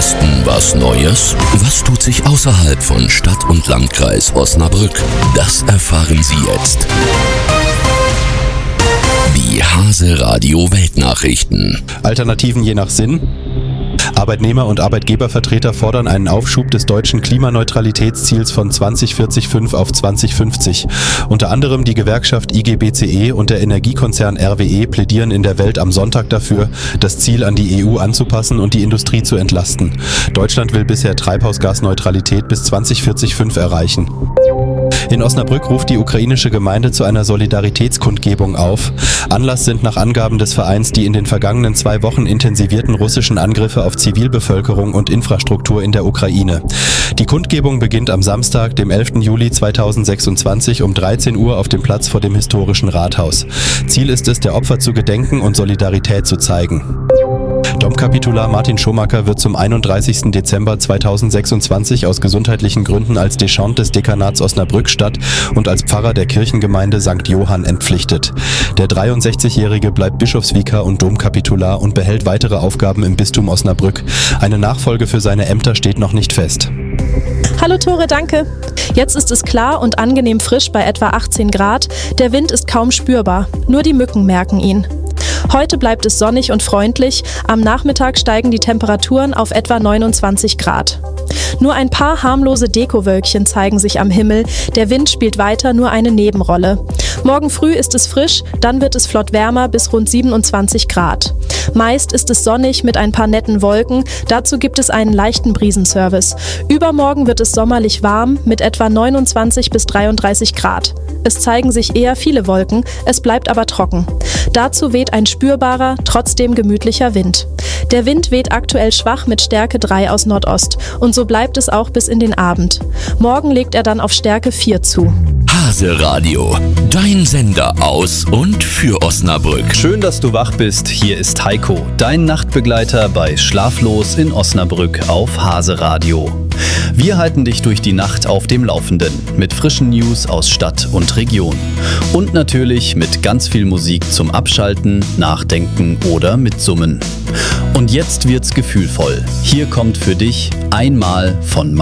Osten was Neues? Was tut sich außerhalb von Stadt und Landkreis Osnabrück? Das erfahren Sie jetzt. Die Hase Radio Weltnachrichten. Alternativen je nach Sinn. Arbeitnehmer- und Arbeitgebervertreter fordern einen Aufschub des deutschen Klimaneutralitätsziels von 2045 auf 2050. Unter anderem die Gewerkschaft IG BCE und der Energiekonzern RWE plädieren in der Welt am Sonntag dafür, das Ziel an die EU anzupassen und die Industrie zu entlasten. Deutschland will bisher Treibhausgasneutralität bis 2045 erreichen. In Osnabrück ruft die ukrainische Gemeinde zu einer Solidaritätskundgebung auf. Anlass sind nach Angaben des Vereins die in den vergangenen 2 Wochen intensivierten russischen Angriffe auf Zivilbevölkerung und Infrastruktur in der Ukraine. Die Kundgebung beginnt am Samstag, dem 11. Juli 2026 um 13 Uhr auf dem Platz vor dem historischen Rathaus. Ziel ist es, der Opfer zu gedenken und Solidarität zu zeigen. Domkapitular Martin Schomacker wird zum 31. Dezember 2026 aus gesundheitlichen Gründen als Deschant des Dekanats Osnabrück-Stadt und als Pfarrer der Kirchengemeinde St. Johann entpflichtet. Der 63-Jährige bleibt Bischofsvikar und Domkapitular und behält weitere Aufgaben im Bistum Osnabrück. Eine Nachfolge für seine Ämter steht noch nicht fest. Hallo Tore, danke. Jetzt ist es klar und angenehm frisch bei etwa 18 Grad. Der Wind ist kaum spürbar, nur die Mücken merken ihn. Heute bleibt es sonnig und freundlich, am Nachmittag steigen die Temperaturen auf etwa 29 Grad. Nur ein paar harmlose Dekowölkchen zeigen sich am Himmel, der Wind spielt weiter nur eine Nebenrolle. Morgen früh ist es frisch, dann wird es flott wärmer bis rund 27 Grad. Meist ist es sonnig mit ein paar netten Wolken, dazu gibt es einen leichten Brisenservice. Übermorgen wird es sommerlich warm mit etwa 29 bis 33 Grad. Es zeigen sich eher viele Wolken, es bleibt aber trocken. Dazu weht ein spürbarer, trotzdem gemütlicher Wind. Der Wind weht aktuell schwach mit Stärke 3 aus Nordost und so bleibt es auch bis in den Abend. Morgen legt er dann auf Stärke 4 zu. Hase Radio, dein Sender aus und für Osnabrück. Schön, dass du wach bist. Hier ist Heiko, dein Nachtbegleiter bei Schlaflos in Osnabrück auf Hase Radio. Wir halten dich durch die Nacht auf dem Laufenden mit frischen News aus Stadt und Region. Und natürlich mit ganz viel Musik zum Abschalten, Nachdenken oder Mitsummen. Und jetzt wird's gefühlvoll. Hier kommt für dich Einmal von